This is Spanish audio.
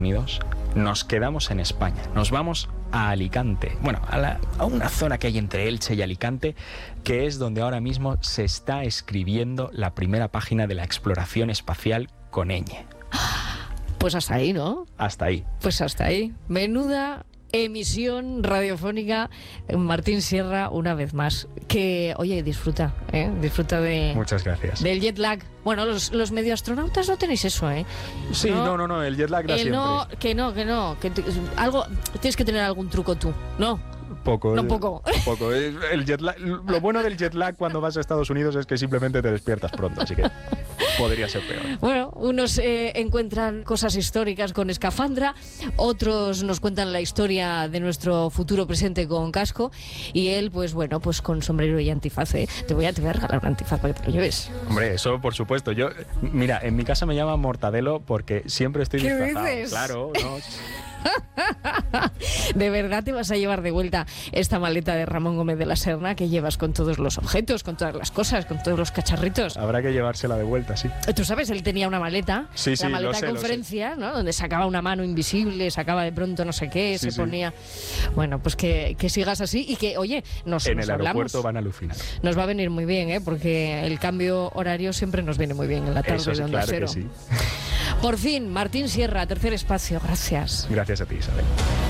Unidos, nos quedamos en España, nos vamos a Alicante, bueno, a una zona que hay entre Elche y Alicante, que es donde ahora mismo se está escribiendo la primera página de la exploración espacial con ñ. Pues hasta ahí, ¿no? Hasta ahí. Pues hasta ahí. Menuda emisión radiofónica, Martín Sierra, una vez más. Que, oye, disfruta de... Muchas gracias. Del jet lag. Bueno, los medioastronautas no tenéis eso, ¿eh? Sí, no, el jet lag da siempre. No. Algo, tienes que tener algún truco tú, ¿no? Poco. Poco. El jet lag, lo bueno del jet lag cuando vas a Estados Unidos es que simplemente te despiertas pronto, así que podría ser peor. Bueno, unos encuentran cosas históricas con escafandra, otros nos cuentan la historia de nuestro futuro presente con casco, y él, pues bueno, pues con sombrero y antifaz, ¿eh? Te voy a regalar un antifaz para que te lo lleves. Hombre, eso por supuesto. Yo, mira, en mi casa me llaman Mortadelo porque siempre estoy disfrazado. ¿Qué dices? Claro, ¿no? ¿De verdad te vas a llevar de vuelta esta maleta de Ramón Gómez de la Serna que llevas con todos los objetos, con todas las cosas, con todos los cacharritos? Habrá que llevársela de vuelta, sí. Tú sabes, él tenía una maleta, sí, la maleta de conferencia, ¿no? Donde sacaba una mano invisible, sacaba de pronto no sé qué, se ponía... Bueno, pues que sigas así y que, oye, nos en el hablamos. aeropuerto van a alucinar. Nos va a venir muy bien, ¿eh? Porque el cambio horario siempre nos viene muy bien en la tarde. Eso sí, de Onda claro Cero. que sí. Por fin, Martín Sierra, Tercer Espacio, gracias. Gracias a ti, Isabel.